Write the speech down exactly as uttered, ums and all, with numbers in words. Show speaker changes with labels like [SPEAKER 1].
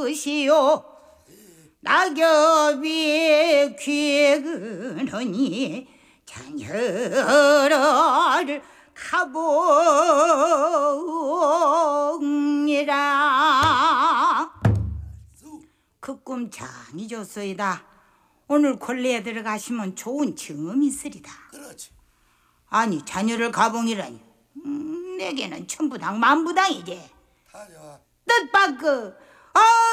[SPEAKER 1] 것이요 낙엽이 귀그러니 자녀를 가봉이라. 그 꿈 참 잊었소이다. 오늘 권례에 들어가시면 좋은 증음이 있으리다.
[SPEAKER 2] 그렇지.
[SPEAKER 1] 아니 자녀를 가봉이라니. 음, 내게는 천부당 만부당이지.
[SPEAKER 2] 다 좋아.
[SPEAKER 1] 뜻밖의 아